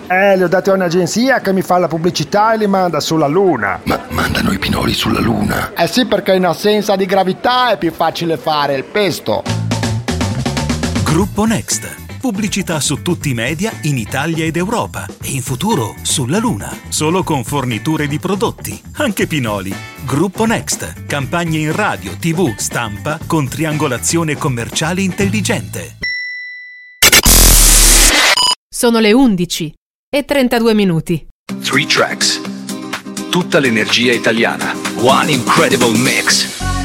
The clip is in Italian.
Li ho dati a un'agenzia che mi fa la pubblicità e li manda sulla Luna. Ma mandano i pinoli sulla Luna? Eh sì, perché in assenza di gravità è più facile fare il pesto. Gruppo Next. Pubblicità su tutti i media in Italia ed Europa e in futuro sulla Luna. Solo con forniture di prodotti, anche pinoli. Gruppo Next. Campagne in radio, TV, stampa con triangolazione commerciale intelligente. Sono le 11:32. 3 tracks. Tutta l'energia italiana. One incredible mix.